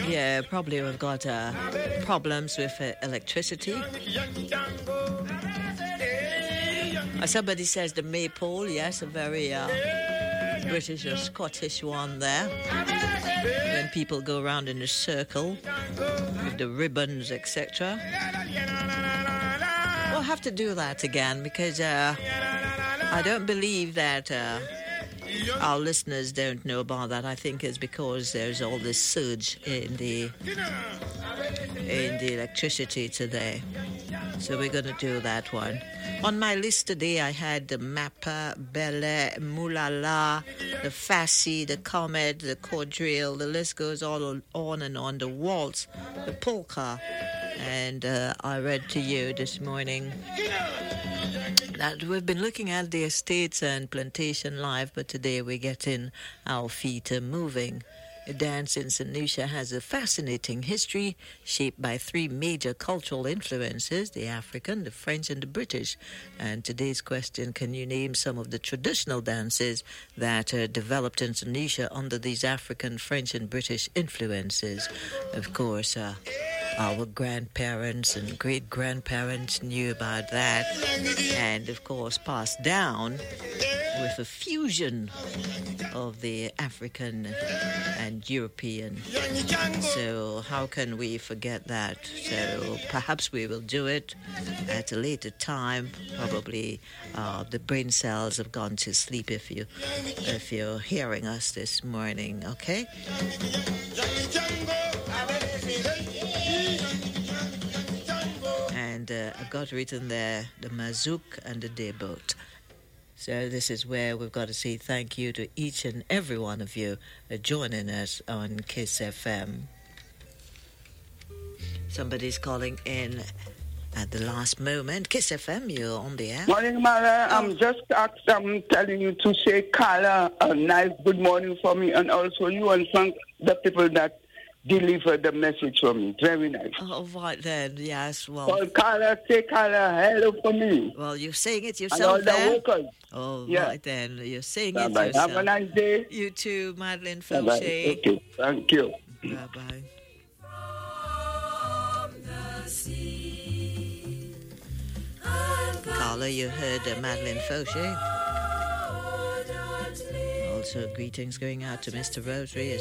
Yeah, probably we've got problems with electricity. Somebody says the maypole, yes, a very British or Scottish one there. When people go around in a circle with the ribbons, etc. We'll have to do that again because I don't believe that our listeners don't know about that. I think it's because there's all this surge in the electricity today. So we're going to do that one. On my list today, I had the Mappa, Belle, Moulala, the Fassi, the Comet, the Quadrille. The list goes all on and on. The waltz, the polka. And I read to you this morning that we've been looking at the estates and plantation life, but today we're getting our feet moving. The dance in St. Lucia has a fascinating history shaped by three major cultural influences, the African, the French, and the British. And today's question, can you name some of the traditional dances that developed in St. Lucia under these African, French, and British influences? Of course, our grandparents and great-grandparents knew about that, and of course passed down with a fusion of the African and European. So how can we forget that? So perhaps we will do it at a later time. Probably the brain cells have gone to sleep if you're hearing us this morning, okay? And I've got written there the Mazouk and the Debot. So this is where we've got to say thank you to each and every one of you joining us on KISS FM. Somebody's calling in at the last moment. KISS FM, you're on the air. Morning, Mara. I'm just telling you to say, Carla, a nice good morning for me, and also you and thank the people that delivered the message for me. Very nice. Oh, right then, yes. Well, Carla, say Carla, hello for me. Well, you're saying it yourself and all the workers. Oh, yeah. Right then. You're saying Bye-bye. It yourself. Have a nice day. You too, Madeline Fauché. Okay, thank you. Bye-bye. Carla, you heard Madeline Fauché. Also, greetings going out to Mr. Rosary.